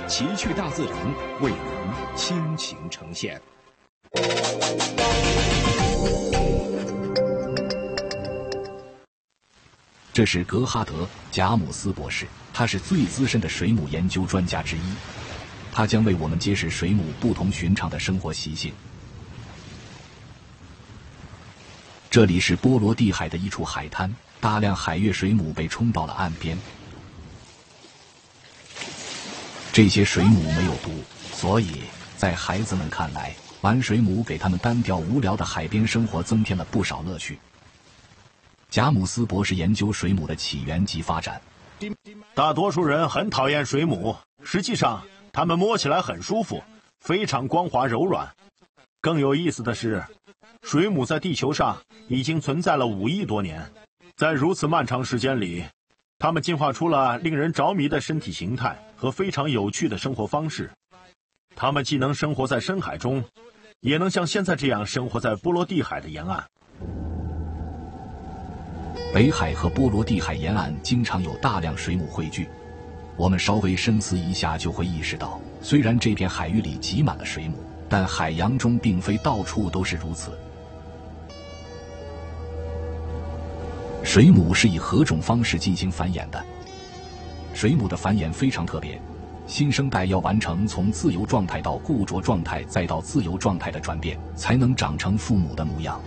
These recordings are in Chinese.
奇趣大自然为您倾情呈现。这是格哈德·贾姆斯博士，他是最资深的水母研究专家之一，他将为我们揭示水母不同寻常的生活习性。这里是波罗的海的一处海滩，大量海月水母被冲到了岸边。这些水母没有毒，所以在孩子们看来，玩水母给他们单调无聊的海边生活增添了不少乐趣。贾姆斯博士研究水母的起源及发展。 大多数人很讨厌水母，实际上它们摸起来很舒服，非常光滑柔软。更有意思的是，水母在地球上已经存在了5亿多年，在如此漫长时间里，它们进化出了令人着迷的身体形态和非常有趣的生活方式。它们既能生活在深海中，也能像现在这样生活在波罗的海的沿岸。 北海和波罗的海沿岸经常有大量水母汇聚，我们稍微深思一下就会意识到，虽然这片海域里挤满了水母，但海洋中并非到处都是如此。水母是以何种方式进行繁衍的？水母的繁衍非常特别，新生代要完成从自由状态到固着状态再到自由状态的转变，才能长成父母的模样。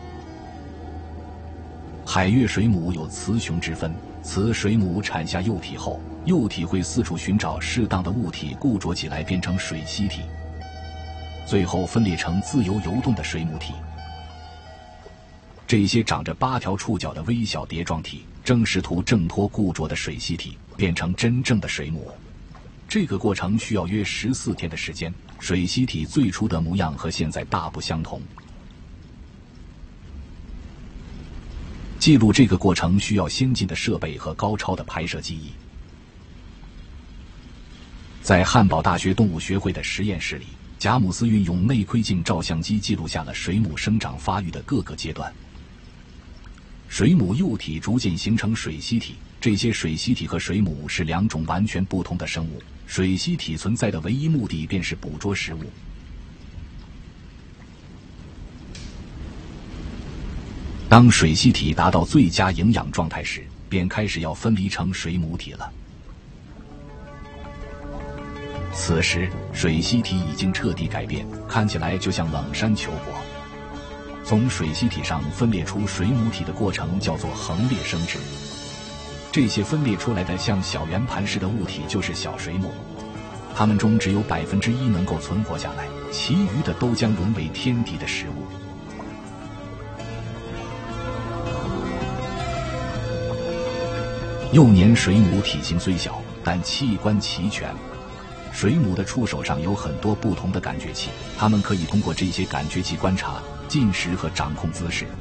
海月水母有雌雄之分，雌水母产下幼体后，幼体会四处寻找适当的物体固着起来变成水螅体，最后分裂成自由游动的水母体。这些长着8条触角的微小蝶状体正试图挣脱固着的水螅体，变成真正的水母。这个过程需要约14天的时间，水螅体最初的模样和现在大不相同。记录这个过程需要先进的设备和高超的拍摄技艺。在汉堡大学动物学会的实验室里，贾姆斯运用内窥镜照相机记录下了水母生长发育的各个阶段。水母幼体逐渐形成水螅体，这些水螅体和水母是2种完全不同的生物。水螅体存在的唯一目的便是捕捉食物。当水螅体达到最佳营养状态时，便开始要分离成水母体了。此时，水螅体已经彻底改变，看起来就像冷杉球果。从水螅体上分裂出水母体的过程叫做横裂生殖。这些分裂出来的像小圆盘似的物体就是小水母，它们中只有1%能够存活下来，其余的都将沦为天敌的食物。幼年水母体型虽小，但器官齐全。水母的触手上有很多不同的感觉器，它们可以通过这些感觉器观察、进食和掌控姿势。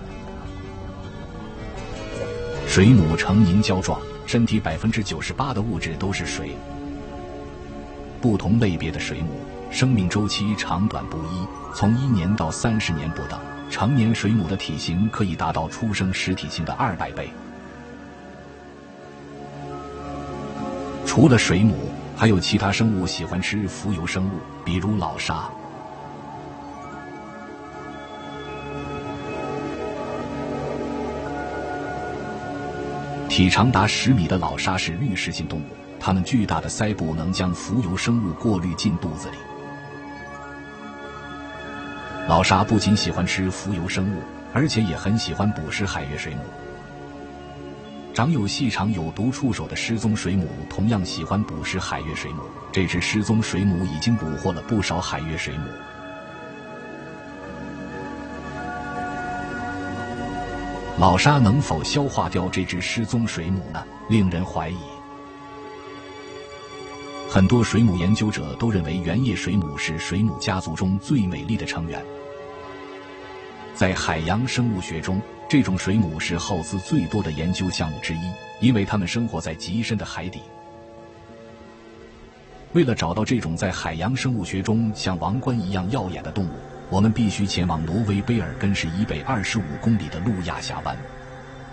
水母呈凝胶状，身体98%的物质都是水。不同类别的水母生命周期长短不一，从1年到30年不等。成年水母的体型可以达到出生时体型的200倍。除了水母，还有其他生物喜欢吃浮游生物，比如老鲨。体长达10米的老鲨是滤食性动物，它们巨大的鳃部能将浮游生物过滤进肚子里。老鲨不仅喜欢吃浮游生物，而且也很喜欢捕食海月水母。长有细长有毒触手的失踪水母同样喜欢捕食海月水母，这只失踪水母已经捕获了不少海月水母。老鲨能否消化掉这只失踪水母呢？令人怀疑。很多水母研究者都认为圆叶水母是水母家族中最美丽的成员。在海洋生物学中，这种水母是耗资最多的研究项目之一，因为它们生活在极深的海底。为了找到这种在海洋生物学中像王冠一样耀眼的动物，我们必须前往挪威卑尔根市以北25公里的路亚峡湾。